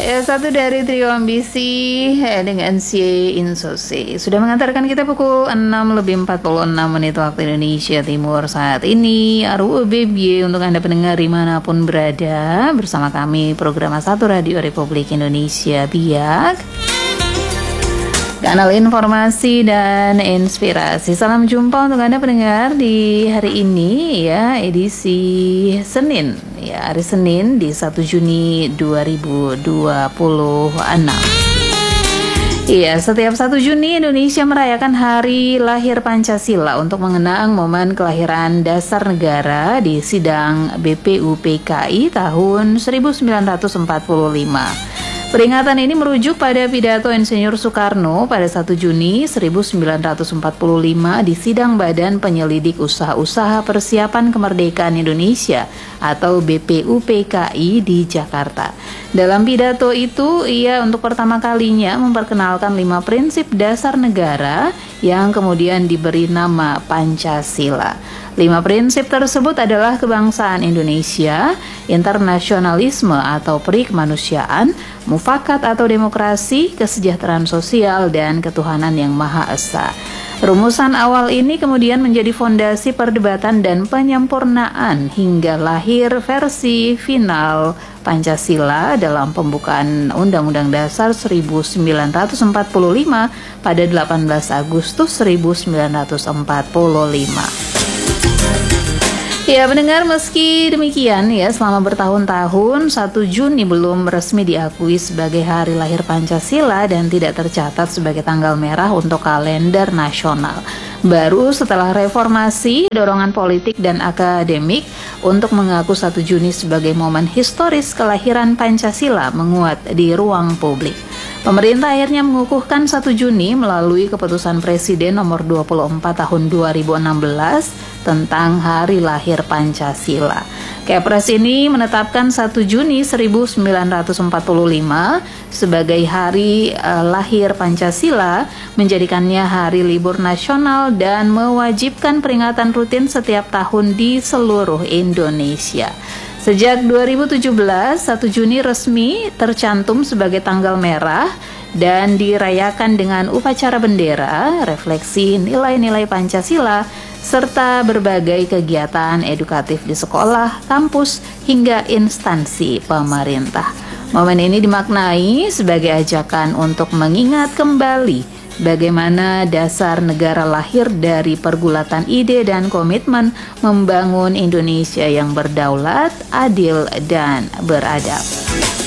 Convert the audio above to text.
Ya, satu dari trio ambisi dengan C Insose sudah mengantarkan kita pukul 6:46 waktu Indonesia Timur saat ini. Aru BBY untuk Anda pendengar dimanapun berada, bersama kami program Satu Radio Republik Indonesia Biak, kanal informasi dan inspirasi. Salam jumpa untuk Anda pendengar di hari ini ya, edisi Senin ya, hari Senin di 1 Juni 2026. Iya, setiap 1 Juni Indonesia merayakan hari lahir Pancasila untuk mengenang momen kelahiran dasar negara di sidang BPUPKI tahun 1945. Peringatan ini merujuk pada pidato Insinyur Soekarno pada 1 Juni 1945 di sidang Badan Penyelidik Usaha-Usaha Persiapan Kemerdekaan Indonesia atau BPUPKI di Jakarta. Dalam pidato itu, ia untuk pertama kalinya memperkenalkan 5 prinsip dasar negara yang kemudian diberi nama Pancasila. 5 prinsip tersebut adalah kebangsaan Indonesia, internasionalisme atau perikemanusiaan, mufakat atau demokrasi, kesejahteraan sosial, dan ketuhanan yang Maha Esa. Rumusan awal ini kemudian menjadi fondasi perdebatan dan penyempurnaan hingga lahir versi final Pancasila dalam pembukaan Undang-Undang Dasar 1945 pada 18 Agustus 1945. Ya, pendengar, meski demikian ya, selama bertahun-tahun 1 Juni belum resmi diakui sebagai hari lahir Pancasila dan tidak tercatat sebagai tanggal merah untuk kalender nasional. Baru setelah reformasi, dorongan politik dan akademik untuk mengaku 1 Juni sebagai momen historis kelahiran Pancasila menguat di ruang publik. Pemerintah akhirnya mengukuhkan 1 Juni melalui keputusan Presiden nomor 24 tahun 2016 tentang hari lahir Pancasila. Kepres ini menetapkan 1 Juni 1945 sebagai hari lahir Pancasila, menjadikannya hari libur nasional dan mewajibkan peringatan rutin setiap tahun di seluruh Indonesia. Sejak 2017, 1 Juni resmi tercantum sebagai tanggal merah dan dirayakan dengan upacara bendera, refleksi nilai-nilai Pancasila, serta berbagai kegiatan edukatif di sekolah, kampus, hingga instansi pemerintah. Momen ini dimaknai sebagai ajakan untuk mengingat kembali bagaimana dasar negara lahir dari pergulatan ide dan komitmen membangun Indonesia yang berdaulat, adil, dan beradab.